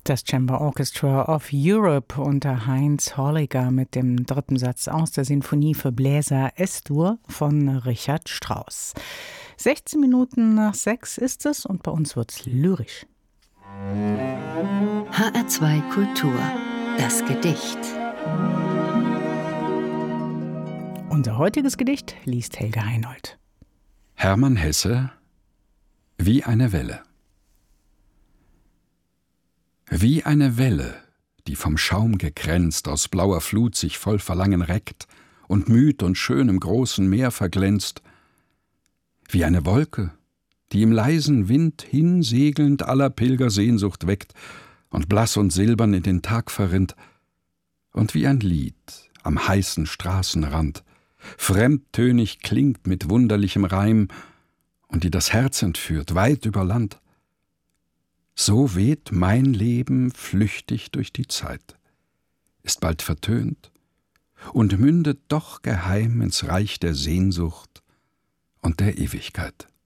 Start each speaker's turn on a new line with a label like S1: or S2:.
S1: Das Chamber Orchestra of Europe unter Heinz Horliger mit dem dritten Satz aus der Sinfonie für Bläser Es-Dur von Richard Strauss. 16 Minuten nach 6 ist es und bei uns wird's lyrisch.
S2: HR2 Kultur, das Gedicht.
S1: Unser heutiges Gedicht liest Helge Heinold.
S3: Hermann Hesse: Wie eine Welle. Wie eine Welle, die vom Schaum gekränzt aus blauer Flut sich voll Verlangen reckt und müd und schön im großen Meer verglänzt. Wie eine Wolke, die im leisen Wind hinsegelnd aller Pilger Sehnsucht weckt und blass und silbern in den Tag verrinnt. Und wie ein Lied am heißen Straßenrand, fremdtönig klingt mit wunderlichem Reim und die das Herz entführt, weit über Land. So weht mein Leben flüchtig durch die Zeit, ist bald vertönt und mündet doch geheim ins Reich der Sehnsucht und der Ewigkeit.